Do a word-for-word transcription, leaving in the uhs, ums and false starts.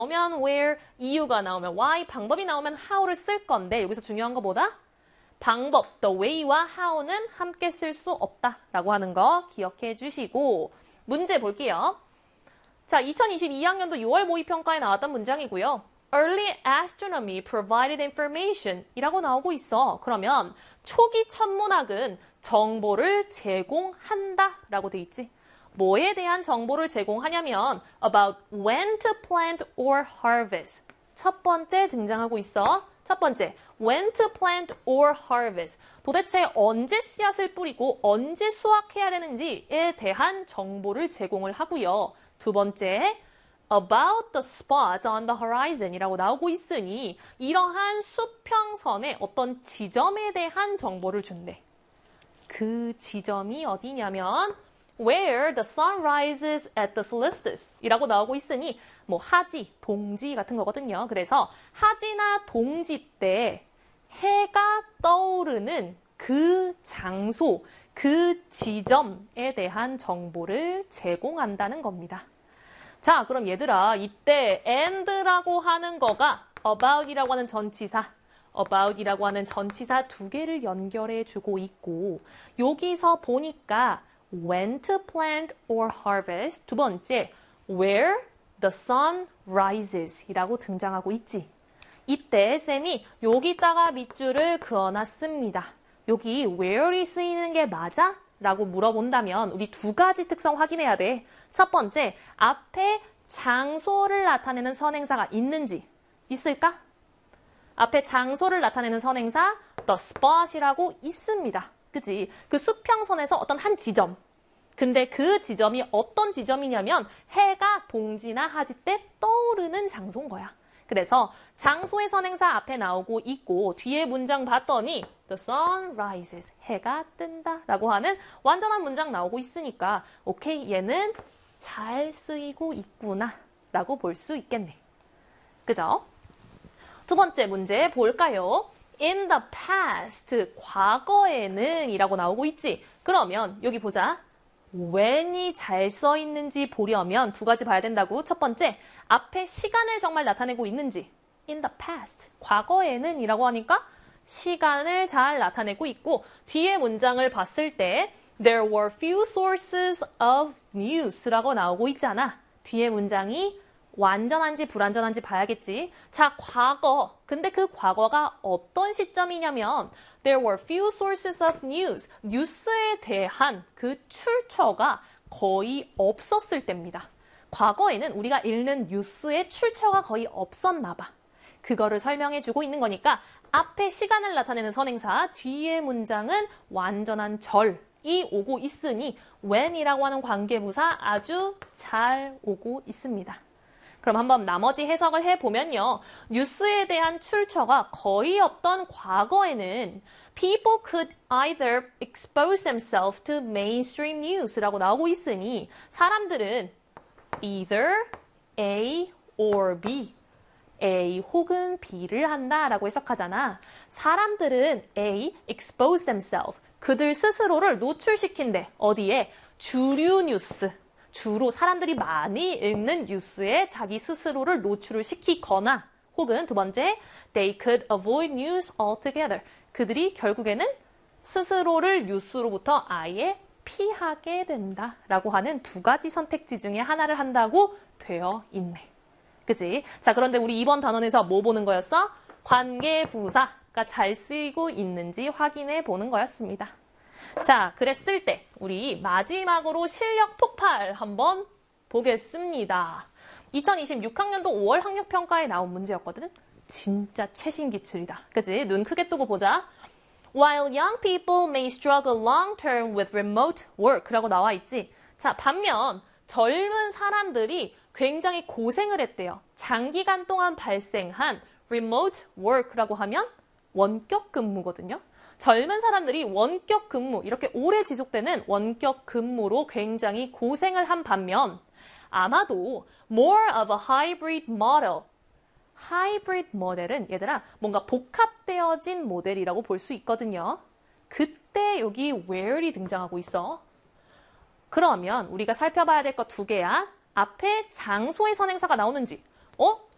나오면 where, 이유가 나오면 why, 방법이 나오면 how를 쓸 건데 여기서 중요한 거보다 방법, the way와 how는 함께 쓸 수 없다라고 하는 거 기억해 주시고 문제 볼게요. 자, 이천이십이 학년도 유월 모의평가에 나왔던 문장이고요. Early astronomy provided information 이라고 나오고 있어. 그러면 초기 천문학은 정보를 제공한다 라고 돼 있지. 뭐에 대한 정보를 제공하냐면 about when to plant or harvest. 첫 번째 등장하고 있어. 첫 번째, when to plant or harvest. 도대체 언제 씨앗을 뿌리고 언제 수확해야 되는지에 대한 정보를 제공을 하고요. 두 번째, about the spots on the horizon 이라고 나오고 있으니 이러한 수평선의 어떤 지점에 대한 정보를 준대. 그 지점이 어디냐면 where the sun rises at the solstice 이라고 나오고 있으니 뭐 하지, 동지 같은 거거든요. 그래서 하지나 동지 때 해가 떠오르는 그 장소, 그 지점에 대한 정보를 제공한다는 겁니다. 자, 그럼 얘들아, 이때 and라고 하는 거가 about이라고 하는 전치사, about이라고 하는 전치사 두 개를 연결해 주고 있고 여기서 보니까 when to plant or harvest, 두 번째, where the sun rises 이라고 등장하고 있지. 이때 쌤이 여기다가 밑줄을 그어놨습니다. 여기 where이 쓰이는 게 맞아? 라고 물어본다면 우리 두 가지 특성 확인해야 돼. 첫 번째, 앞에 장소를 나타내는 선행사가 있는지 있을까? 앞에 장소를 나타내는 선행사 the spot이라고 있습니다. 그치? 그 수평선에서 어떤 한 지점. 근데 그 지점이 어떤 지점이냐면 해가 동지나 하지 때 떠오르는 장소인 거야. 그래서 장소의 선행사 앞에 나오고 있고 뒤에 문장 봤더니 the sun rises, 해가 뜬다 라고 하는 완전한 문장 나오고 있으니까 오케이, 얘는 잘 쓰이고 있구나 라고 볼 수 있겠네. 그죠? 두 번째 문제 볼까요? In the past, 과거에는 이라고 나오고 있지. 그러면 여기 보자. when이 잘 써 있는지 보려면 두 가지 봐야 된다고. 첫 번째, 앞에 시간을 정말 나타내고 있는지. In the past, 과거에는 이라고 하니까 시간을 잘 나타내고 있고 뒤에 문장을 봤을 때 There were few sources of news라고 나오고 있잖아. 뒤에 문장이 완전한지 불완전한지 봐야겠지. 자, 과거. 근데 그 과거가 어떤 시점이냐면 There were few sources of news. 뉴스에 대한 그 출처가 거의 없었을 때입니다. 과거에는 우리가 읽는 뉴스의 출처가 거의 없었나 봐. 그거를 설명해주고 있는 거니까 앞에 시간을 나타내는 선행사, 뒤에 문장은 완전한 절이 오고 있으니 when이라고 하는 관계부사 아주 잘 오고 있습니다. 그럼 한번 나머지 해석을 해보면요. 뉴스에 대한 출처가 거의 없던 과거에는 people could either expose themselves to mainstream news라고 나오고 있으니 사람들은 either A or B, A 혹은 B를 한다라고 해석하잖아. 사람들은 A, expose themselves, 그들 스스로를 노출시킨대. 어디에? 주류 뉴스. 주로 사람들이 많이 읽는 뉴스에 자기 스스로를 노출을 시키거나 혹은 두 번째, they could avoid news altogether. 그들이 결국에는 스스로를 뉴스로부터 아예 피하게 된다라고 하는 두 가지 선택지 중에 하나를 한다고 되어 있네. 그치? 자, 그런데 우리 이번 단원에서 뭐 보는 거였어? 관계부사가 잘 쓰이고 있는지 확인해 보는 거였습니다. 자, 그랬을 때 우리 마지막으로 실력 폭발 한번 보겠습니다. 이천이십육 학년도 오월 학력평가에 나온 문제였거든. 진짜 최신 기출이다. 그치? 눈 크게 뜨고 보자. While young people may struggle long-term with remote work라고 나와 있지. 자, 반면 젊은 사람들이 굉장히 고생을 했대요. 장기간 동안 발생한 remote work라고 하면 원격 근무거든요. 젊은 사람들이 원격 근무, 이렇게 오래 지속되는 원격 근무로 굉장히 고생을 한 반면 아마도 more of a hybrid model, hybrid 모델은 얘들아 뭔가 복합되어진 모델이라고 볼 수 있거든요. 그때 여기 where이 등장하고 있어. 그러면 우리가 살펴봐야 될 것 두 개야. 앞에 장소의 선행사가 나오는지, 어?